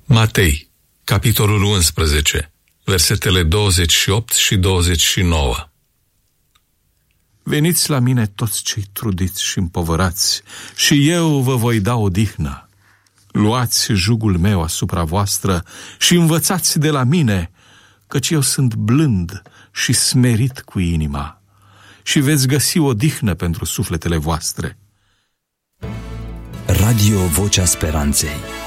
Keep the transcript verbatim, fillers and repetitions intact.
Matei, capitolul unsprezece, versetele douăzeci și opt și douăzeci și nouă. Veniți la mine toți cei trudiți și împovărați, și eu vă voi da odihnă. Luați jugul meu asupra voastră și învățați de la mine, căci eu sunt blând și smerit cu inima, și veți găsi odihnă pentru sufletele voastre. Radio Vocea Speranței.